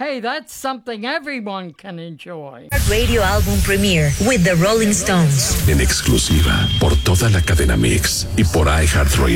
Hey, that's something everyone can enjoy. Radio album premiere with the Rolling Stones. En exclusiva por toda la cadena Mix y por iHeartRadio.